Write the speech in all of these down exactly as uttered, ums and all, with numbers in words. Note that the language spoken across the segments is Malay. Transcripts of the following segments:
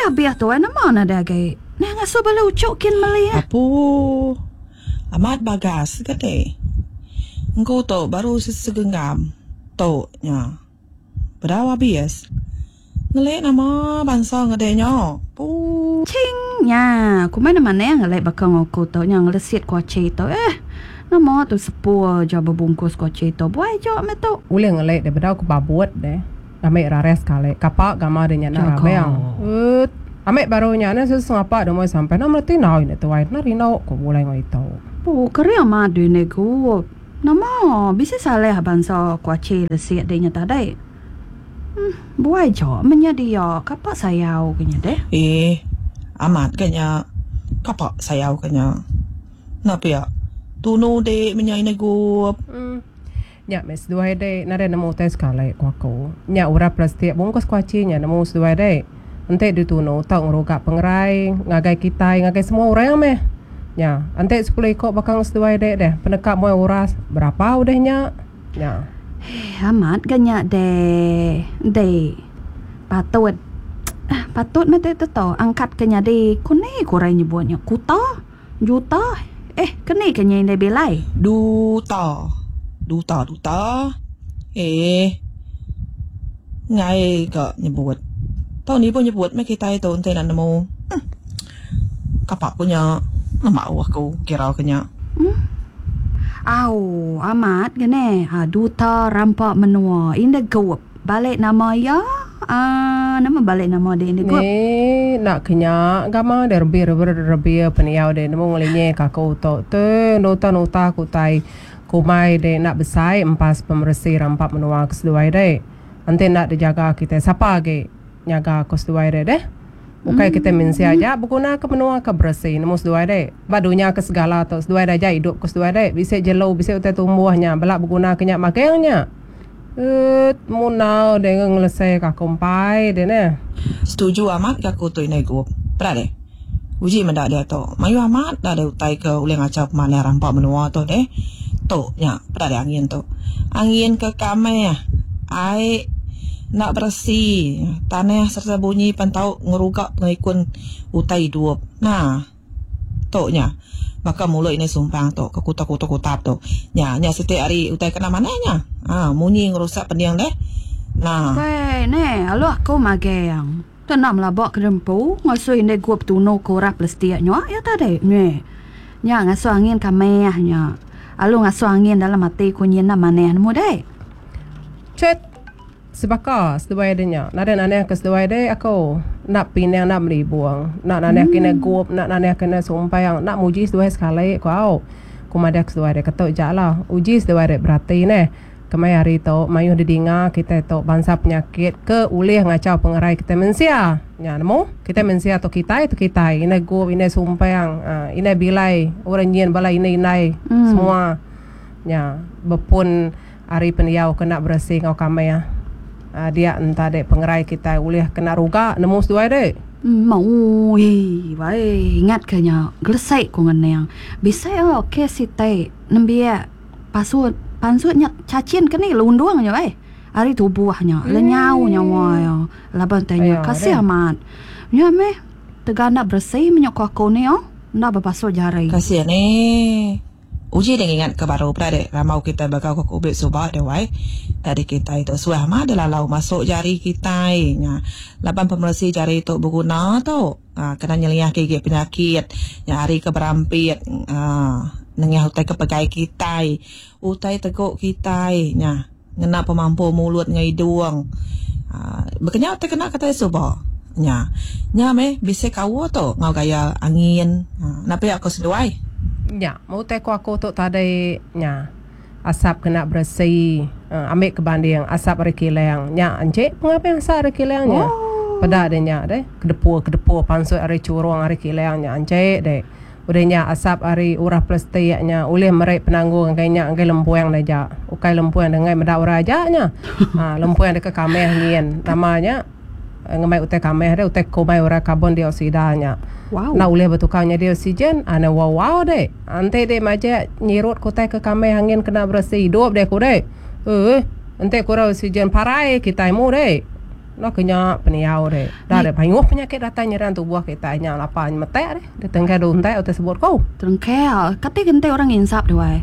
biar tu ana mana dah gai. Nah ngaso bala ucokin meli. Apo. Amat bagas kate. Engkau tu baru sesegenggam. Tu nya. Berawa bias. Ngelek nama bangsa ngadenya. Pu. Cing nya, ku mana mana yang ngelek bakang aku tu yang ngelesit kuaci tu eh. Nama tu sepuluh je berbungkus kuaci tu. Buai je me tu. Ule ngelek daripada aku babuat deh. Ambil rares kali. Kapak gamar dia nak rabeang. Ut. Ambil barunya na sesengapa dah mau sampai na merti nau ini tu ai. Na rinau ko mulai ngai tau. Oh, kerja madu ni ku. Nama bisa salah bangsa kuaci lesit dia nya tadi. Hmm, buai je menjadi ya kapak sayau kenya deh. Eh, amat kanya. Kapak sayau kanya. Napa ya? Tuno de menyai negup. Hmm. Nya mes dua de na de namo tes kala ko aku. Nya ura plastik bungkus kuaci nya namo dua de. Ante dituno tau ngeroga pengerai, ngagai kita, ngagai semua orang meh. Nya, ante sepuluh ikut bakang dua de deh. Penekap mau uras berapa udahnya? Nya. Eh, amat ganya de de patut. Ah, patut mete tu tau angkat kenya de kune kurai nyebutnya kuta juta. Eh, kene kenya inde belai. Duta. Duta, duta. Eh. Ngai ke nyebut. Tahun ni pun nyebut mek kita itu ente nak nemu. Hmm. Kapak punya nama aku kira kenya. Hmm? Au, amat gane. Ha, duta rampak menua. Inde gawap. Balik nama ya. Ah, nama balik nama dia inde gawap. Ni nak kenya gama derbi derbi derbi peniau de nemu ngelinye kakau to. Tu nota nota kutai kumai de nak besai empas pembersih rampak menua keseduai de. Ante nak dijaga kita siapa ke nyaga keseduai de deh. Bukai kita mensi aja berguna ke menua ke bersih nemu seduai de. Badunya ke segala tu seduai de aja hidup ke seduai de. Bisa jelau bisa utai tumbuhnya belak berguna kenyak makainya. Eh munau de ngelesai ka kompai de ne. Setuju amat ka aku tu inai gup. Berade. Uji mendak dia tu. Mayu amat dah ada utai ke uleng acap mana rampak menua tu deh. Tu nya berade angin tu. Angin ke kamai ai nak bersih tanah serta bunyi pantau ngerugak pengikun utai hidup. Nah, tok nya. Maka mulut ini sumpang tok ke kutak-kutak-kutak tok. Nya, nya setiap hari utai kena mananya. Ah, munyi ngerusak pendiang deh. Nah. Weh, ne, alo aku mageang. Tenam lah bak kerempu, ngasu inde guap tuno korap plastik nyo ya tadi. Ne. Nya ngasu angin kamehnya. Alo ngasu angin dalam hati kunyin nama ne nemu deh. Cet sebaka seduai denya. Nada nane ke seduai de aku nak pinang nak beli buang. Nak nane hmm. kena gup, nak nane kena sumpayang, nak muji seduai sekali kau. Kumadak seduai de ketok jala. Uji seduai de berarti ne. Kemai hari tu mayu didinga kita tu bangsa penyakit ke ulih ngacau pengerai kita mensia. Ya nemu? Kita mensia tu kita itu kita. Ine gup, ine sumpayang, uh, ine bilai, orang nyen bala ine inai hmm. semua. Ya, bepun hari peniau kena bersih ngau kamai ya. Uh, dia entah dek pengerai kita boleh kena ruga nemu seduai dek. Mau eh baik ingat kenya glesai ko ngan bisa ya ke sitai nembia pasut pansutnya cacin kene lunduang nya eh hari tu buahnya hmm. lenyau nyawa ya laban tanya kasih amat nya me tegana bersih menyok ko ne yo ndak berpasut jari kasih ne uji dengan ingat ke baru berade ramau kita bakal kok ubek sobat de wai dari kita itu suah mah adalah lau masuk jari kita nya laban pembersih jari itu berguna tu ha, kena nyeliah gigi penyakit nyari keberampit ha, nengah utai kepegai kita utai teguk kita nya ngena pemampu mulut ngai duang ha, berkenya utai kena kata sobat nya nya me bisa kau tu ngau gaya angin ha, napa aku seduai. Ya, mau teko aku tu tadi nya asap kena bersih, uh, ambil kebanding asap rekileng. Nya encik mengapa yang sa rekilengnya? Oh. Pada adanya deh, kedepu kedepu pansut hari curung hari kilengnya encik deh. Udahnya asap hari urah plastiknya oleh merek penanggung kayaknya angkai lempuang aja. Ukai lempuang dengan medak ura aja nya. Ha, lempuang dekat kameh ngien namanya ngemai utai kameh deh utai komai ura karbon dioksidanya. Wow. Nak boleh bertukarnya dia oksigen, ana wow wow deh. Ante deh macam nyirut kotai ke kamai angin kena bersih hidup deh ku deh. Eh, ante kurang oksigen parai kita mu deh. nó kena peniau deh. Dah ada banyak penyakit datang nyerang tubuh kita nya lapar mete deh. Datang ke dontai tersebut kau. Terengkeh, kata gente orang insap doai.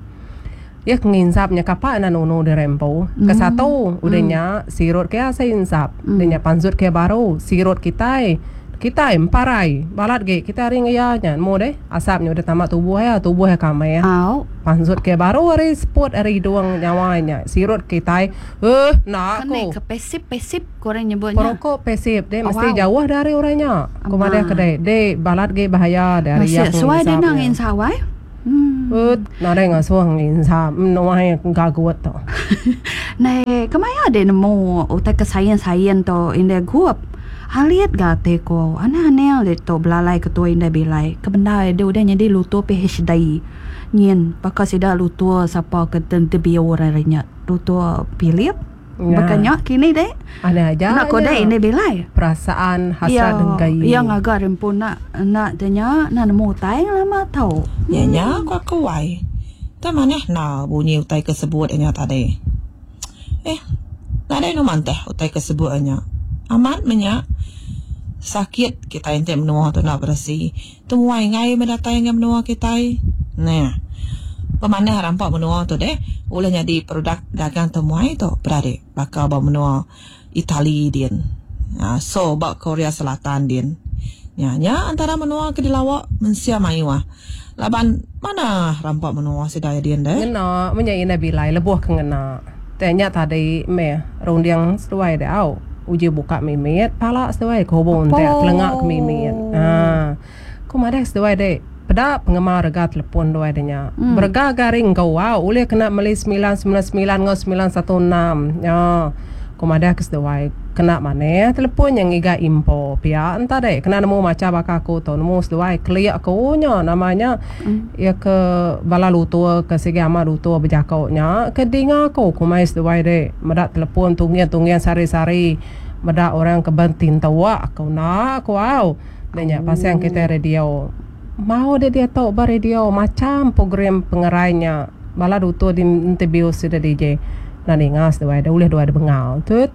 Ya nginsapnya kapa na nono de rempo. Mm. Ke satu udahnya sirot ke asa insap. Mm. Udahnya pansut ke baru sirot kita kita emparai balat ge kita ring ya nya mo deh asapnya udah tamat tubuh ya tubuh ya kama ya. Au. Pansut ke baru hari sport hari doang nyawanya sirot kita eh nak Kene ko. ke pesip-pesip korang nyebutnya. Perokok pesip deh Oh, mesti wow. jauh dari orangnya. Kuma Aman. dia kedai deh balat ge bahaya dari Masih yang sesuai dia nang insapnya. insap wai. Hmm. Ut, nada yang suang insap, noai gaguat tu. Này, cái máy ở đây là mù ở tại cái sayan sayan to in the group. Haliat gate ko. Ana anel de to belalai ke to in the bilai. Ke benda dia udah jadi luto PhD. Nyen, pakak sida luto sapa ke te bio raranya. Luto Philip. Ya. Bakanya kini deh. Ada aja. Nak ko deh in the bilai. Perasaan hasrat dan gaya. Yang agak rempun nak nak denya nak nemu tayang lama tahu. Nyanya kau kuai. Tak mana na bunyi utai kesebut nya tadi. Eh, nada no manteh utai kesebut nya. Amat menya sakit kita ente menua tu nak bersih. Tumuai ngai mendatai yang menua kita. Nah. Pemana rampak menua tu deh. Ulahnya di produk dagang temuai tu berade. Bakal bawa menua Itali din. Ha, so bak Korea Selatan din. Nyanya antara menua ke dilawak mensia maiwa. Laban mana rampak menua sedaya din deh. Ngena, menya ina bilai lebuh kengena. Tanya tadi me rondiang sesuai deh au. Uji buka mimet, pala sesuai kobon teh telengak ke mimet. Ah. Ko madek sesuai deh. Pada penggemar rega telepon doai denya. Hmm. Berga garing kau wow, boleh kena meli sembilan sembilan sembilan ngau sembilan satu enam. Ya. Komada kes doai kena mana telepon yang iga info pia entah deh kena nemu macam baka aku tu nemu doai clear aku nya namanya hmm. ya ke bala lutua ke segi ama lutua berjakau nya ke dinga aku kumais doai deh medak telepon tungian tungian sari-sari medak orang kebantin tawa aku nak aku wow denya oh. Pasang kita radio mau dia dia tahu bar radio macam program pengerainya bala lutua di interview sudah D J nani ngas doai dah boleh doai bengau tut.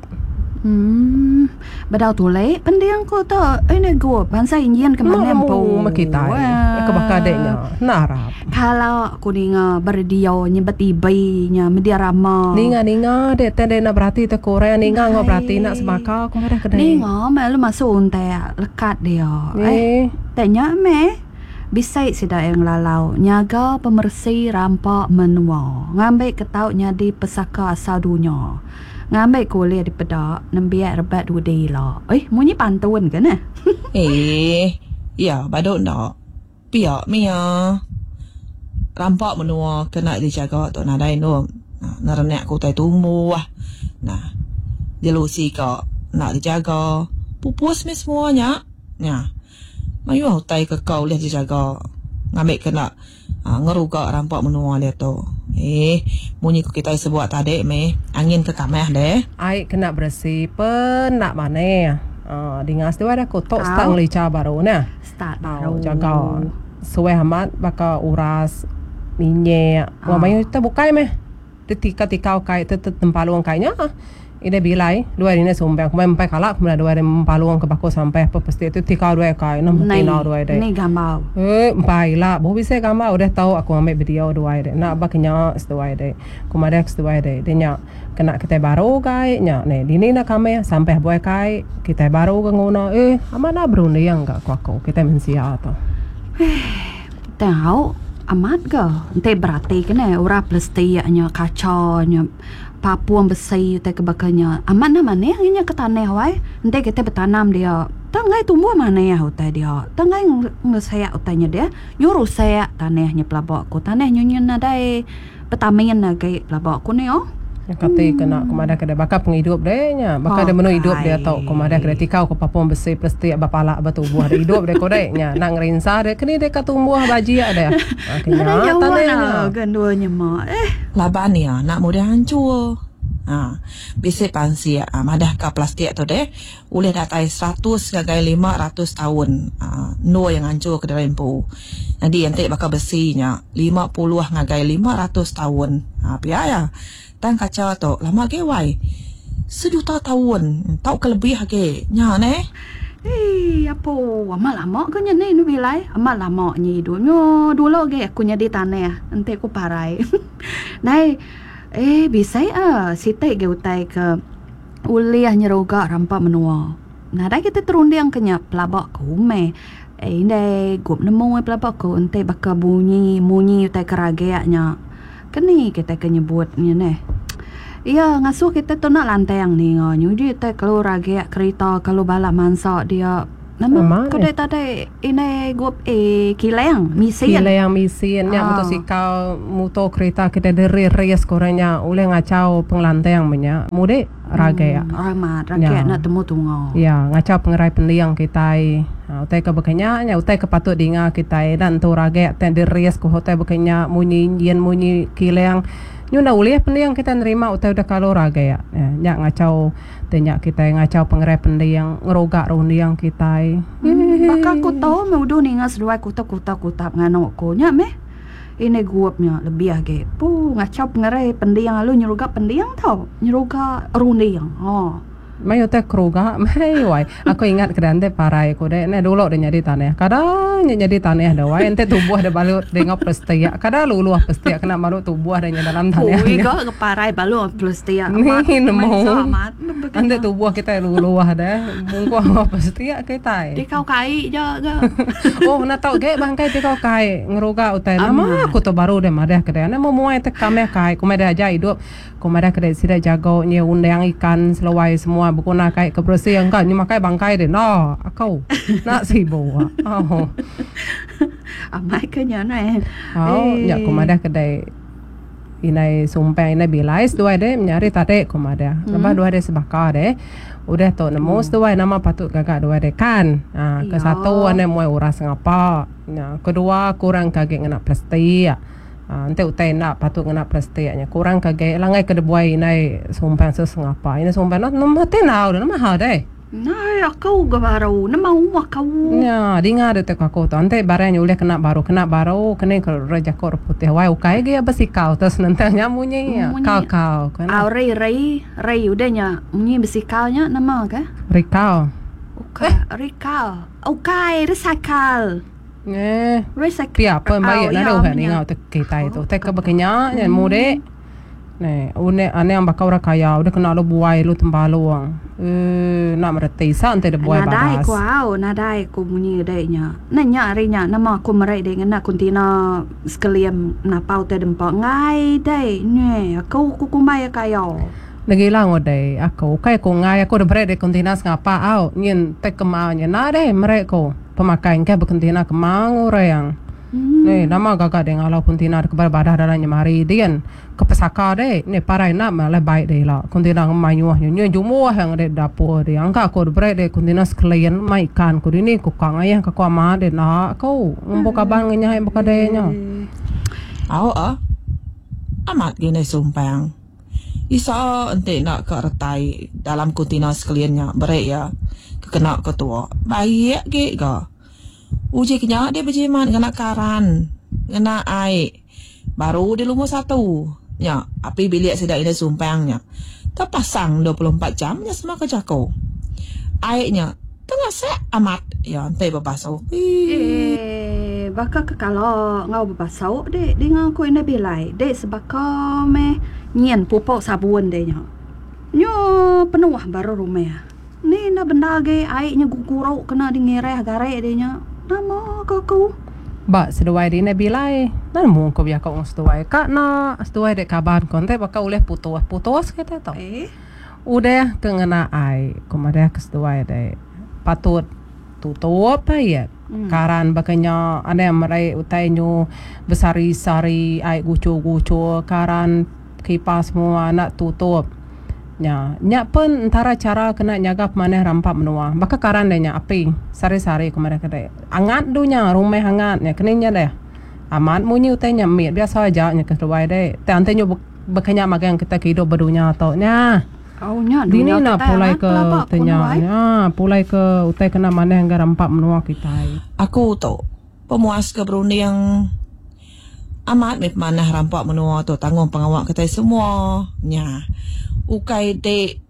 Hmm, badau tu le pendiang ko to ini go bangsa Indian ke mana po makita ke bakadenya narap kalau aku ninga berdio nyebet ibai nya media rama ninga ninga de tende na berarti te Korea ninga ngo berarti nak sebaka ko ada kedai ninga malu masuk unte lekat dia eh tanya me bisa sida yang lalau nyaga pemersih rampak menua ngambil ketaunya di pesaka asal dunia ngambil kuliah di pedak nembiak rebat dua day lah eh munyi pantun kan eh eh ya badok nak piak mia rampak menua kena dijaga tu nadai no naranek aku tai tumbuh nah jelusi ka nak dijaga pupus me semuanya ya mayu tai ke kau lihat dijaga ngambil kena uh, ngeruga rampak menua dia tu eh munyi ku kita sebuat tadi me angin ke kamar deh ai kena bersih pen nak mana ah dingas tu ada ko tok stang lica baru nah start baru jaga suwe amat baka uras minyak wa mayu ta bukai me ketika tikau kai tetep tempaluang kainya ide bilai dua ini sumbang kemarin sampai kalak kemudian dua hari paluang ke bako sampai apa pasti itu tikau dua kai enam tina dua hari ni gamau eh bai lah bo bisa gamau udah tahu aku ambil video dua hari nak baknya dua hari kemarin dua hari dia kena kita baru kai nya ne dini nak kami sampai boy kai kita baru ke ngono eh amana brune yang enggak aku kita mensia atau tahu amat ke ente berarti kena ora plastiknya kacaunya papuan besar te kebakanya aman nama ne hanya ke tanah wai ente kita bertanam dia tangai tumbuh mana ya utai dia tangai ngesaya utainya dia nyuruh saya tanahnya pelabak ku tanahnya nyuna dai petamian nagai pelabak ku ne oh kata kena kemada kada baka penghidup deh nya baka ada menu hidup dia tau kemada kada tikau ke papuan besar plastik bapala batu buah ada hidup deh kodai nya nak ngerinsa deh kini deh katumbuh baji ada akhirnya tanahnya ganduanya mah eh laban ya nak mudah hancur ha bisa pansi ah madah ka plastik tu deh boleh datai seratus gagai lima ratus tahun ah no yang hancur ke dalam pu nanti ente bakal bersihnya lima puluh gagai lima ratus tahun ha pia ya tang kacau tu lama ke wai sejuta tahun. Tahu ke lebih ke? Nya ne. Eh, apa? Amat lama ke ni nu bilai? Amat lama ni dulu. Dulu ke aku nyadi tanah. Nanti aku parai. Nai, eh bisa ah sitai ke utai ke uliah nyeroga rampak menua. Nada kita terundang kenya pelabak ku me. Eh ini gup nemu pelabak ku nanti bakal bunyi bunyi utai kerageaknya. Keni kita kenyebut ni ne. Ya, ngasuh kita tu nak lantang ni ngah. Nyudi te kalau ragiak kereta kalau balak mansak dia. Nama kedai tadi ini gup eh kileng misin. Kileng misin nya motosikal motor kereta kita dari res koranya oleh ngacau penglantang banyak. Mude ragiak. Hmm, ramat ragiak nak temu tunggu. Ya, ngacau pengerai pendiang kita. Ha, utai ke bekanya nya utai ke patut dinga kita dan tu ragiak ten dari res ko hotel bekanya munyi yen munyi kileng. Nyunda uliah pendiang kita nerima utai udah kalau raga ya. Nyak ngacau tenyak kita ngacau pengerai pendiang ngerogak rundiang kita. Hmm, bakal aku tahu me udah ningas dua kuta-kuta kuta nganok ko nya meh. Ini guapnya lebih age. Pu ngacau pengerai pendiang lalu nyerogak pendiang tau. Nyerogak rundiang. Oh. Mai utai keroga mai wai. Aku ingat kedante parai ko deh. Ne dulu dia nyadi tanah. Kadang nyadi tanah dah wai. Ente tubuh dah balut dengan pestia. Kadang luluah pestia kena balut tubuh dah dalam tanah. Oi kau ke parai balut pestia. Ni nemu. Ente tubuh kita luluah dah. Mungko pestia kita. Di kau kai je ke. Oh nak tahu ke bangkai di kau kai ngeroga utai. Nama aku tu baru deh madah kedai. Ne mau muai te kame kai. Kumada aja hidup. Kumada kedai sida jago nye undang ikan selawai semua. Bukan nak kai kebersih yang kan ni makai bangkai deh. No, aku nak sibuk. Oh, amai kenya na. Oh, ya kumada kedai inai sumpah inai bilais dua deh menyari tadi kumada. Lepas dua deh sebakar deh. Udah tu nemu dua nama patut gagak dua deh kan. Ah, ke satu ane mau uras ngapa. Ya, kedua kurang kaget nak plastik. Ah, nanti utai nak patut kena plastiknya kurang kaget langai ke debuai inai sumpah sesengapa ini sumpah nak nama tenau dah nama deh nah aku baru nama umak kau ya dengar deh aku tu nanti barangnya uleh kena baru kena baru kena ke raja kor putih wai ukai ge besi kau terus nanti nyamunya kau kau kena rei rei rei udahnya munyi besi kau nya nama ke rikau ukai rikau ukai recycle Eh, recycle. Pia apa baik nak dah ni ngau tek kita itu. Tek ke bekenya yang mude. Ne, une ane yang bakau ra kaya udah kena lo buai lo tembaluang. Eh, nak mereti sa ante de buai badas. Nadai ko au, nadai ko munyi dainya. Nanya arinya nama ko merai de ngana kuntina sekalian na pau te dempa ngai dai. Ne, aku ku kumai kaya. Lagi lang odai aku kai ko ngai aku de bre de kuntina ngapa au nyen tek kemaunya na de merek ko. Pemakai ke berkentina kemang orang. Hmm. Ni nama gagak deh ngalau kuntina kebar badah dalamnya mari dian ke pesaka deh. Ni parai nak malah baik deh lah. Kuntina kemayuah nyu jumuh yang ada dapur deh. Angka aku bre deh kuntina sekalian maikan ku ini ku kang ayah ke kuama deh nak kau ngombo kabang ngenya buka dehnya. Au ah. Amat gini sumpang. Isa ente nak ke retai dalam kuntina sekaliannya bre ya. Kena ketua baik ke ga uji kenya dia berjimat kena karan kena air baru di lumur satu ya api bilik sedak ini sumpangnya terpasang dua puluh empat jam nya semua kejako airnya tengah sek amat ya ente berbasuh eh bakal ke kalau ngau berbasuh dek dengan aku ini bilai dek sebakar meh nyen pupuk sabun deh nya nyo penuh baru rumah ni na benda ge airnya gugurau kena dingereh garek dia nya nama kau ba seduai di nabilai nan mu ko biak ko seduai ka na seduai de kabar konte baka uleh putus putus kita tahu eh udah kengena ai komada ke seduai de patut tutup ya hmm. Karan bakanya ada yang merai utai nyu besari-sari ai gucu-gucu karan kipas semua nak tutup. Ya, nyak pun antara cara kena nyagap maneh rampak menua. Baka karan deh nya api sari-sari kemana kedai. Angat dunya rumah hangat nya keningnya deh. Amat munyi utai nya mit biasa aja nya kesuai deh. Te ante nyu bekanya magang kita hidup berdunia atau nya. Oh nya dunia. Dini na pulai ke tenya nya, pulai ke utai kena maneh anggar rampak menua kita. Aku tu pemuas ke Brunei yang amat mit maneh rampak menua tu tanggung pengawak kita semua nya. Ukai de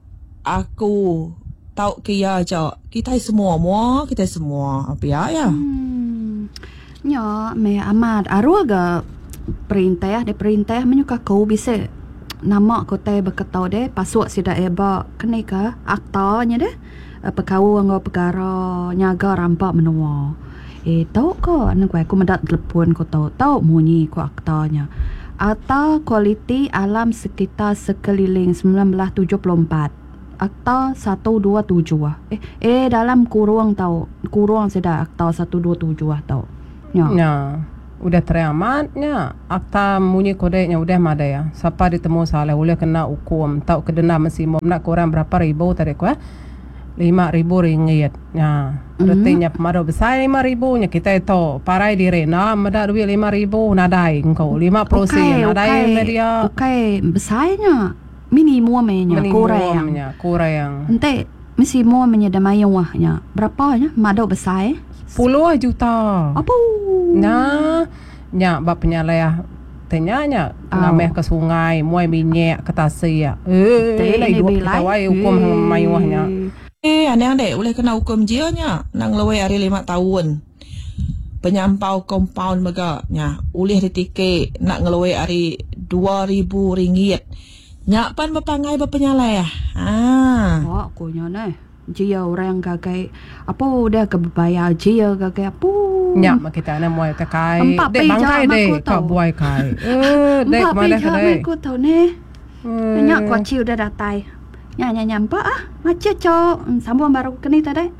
aku tahu kia cho kita semua mo kita semua apa ya. Hmm. Nya me amat arwah ga perintah de perintah menyuka kau bisa nama kota berketau de pasuk sida eba kene ka aktanya de pekau ngau perkara nyaga rampak menua. Eh tahu ko anak aku mendat telepon ko tahu tahu munyi ko aktanya. Akta kualiti alam sekitar sekeliling sembilan belas tujuh puluh empat. Akta seratus dua puluh tujuh ah. Eh eh dalam kurung tahu. Kurung sudah akta seratus dua puluh tujuh ah tahu. Ya. Ya. Udah teramatnya akta munyi kodenya udah ada ya. Siapa ditemu salah boleh kena hukum. Tahu kedena mesti mau nak kurang berapa ribu tadi ko eh? lima ribu ringgit. Ya. Artinya mm-hmm. Pemadu besar lima ribu nya kita itu parai diri na mada duit lima ribu nadai engkau lima puluh sen nadai okay. media. Okey, besarnya minimum nya kurang. Kurang. Ente mesti mau menyedamai wahnya. Berapanya? Madu besar? Puluh juta. Apa? Nah, nya bab penyalaya tanyanya oh. Ngameh ke sungai, muai minyak ke tasik. Eh, lai dua kita wai hukum mayuahnya. Eh, aneh dek, boleh kena hukum jianya. Nang lewai hari lima tahun. Penyampau compound mega. Nya, ulih ditike nak ngelewai hari dua ribu ringgit. Nyak pan berpangai berpenyalai ya. Ah. Wah, aku nyana. Jia orang gagai. Apa udah kebayar jia gagai apa? Nyak mak kita nak muai tekai. Empat dek bangkai dek kau buai kai. Eh, dek mana kedai. Aku tahu ni. Nyak kuaci udah datai. Nya nya nyampa ah. Macam cok sambung baru kini tadi.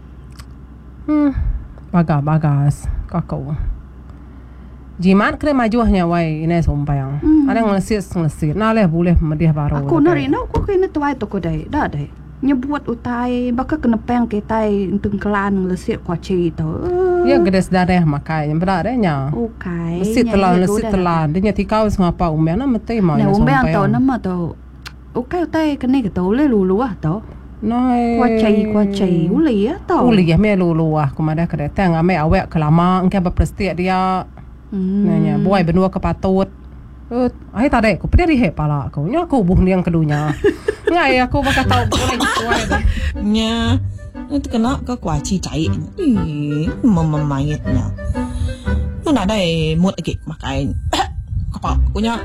Hmm. Bagas bagas kakau. Jimat kena majuhnya wai ini sumpayang. Hmm. Ada ngelesit ngelesit. Naleh boleh mediah baru. Aku nari nak aku kena tuai tu kodai. Dah deh. Nyebut utai bakal kena peng kita untuk kelan ngelesit kuaci tu. Ya gede sedareh makai yang benar nya. Okay. Lesit telan lesit telan. Dia tikau ngapa umbeana mesti mau. Nah umbean tu nama tu. Okay, utai kena kita boleh lulu ah tau. Noi. Kuacai kuacai uli ah tau. Uli ya me lulu ah kumada kada tang ame awek kelama engke berpresti dia. Hmm. Nanya buai benua kepatut. Eh, ai tadi aku pedih he pala aku. Nya aku buh yang kedunya. Ngai aku bakal tahu boleh kuai dah. Nya itu kena ke kuaci cai. Ih, memamayitnya. Mana ada mood lagi makan. Apa punya?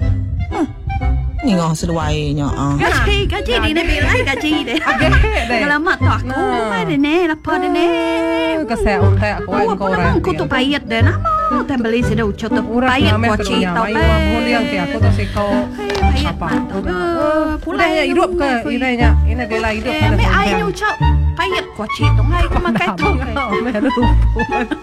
Ni ngah seduai nya ah. Gaji gaji ni nak bilai gaji deh. Lama tu aku mai deh ne, lapar deh ne. Kesel untai aku ai kau orang. Aku tu payet deh nama. Tu beli sudah ucap tu payet kuaci tau pe. Muliang ke aku tu siko. Apa? Udah ya hidup ke ini nya. Ini dia lah hidup. Eh, me ai ucap payet kuaci tu ngai kau makai tu.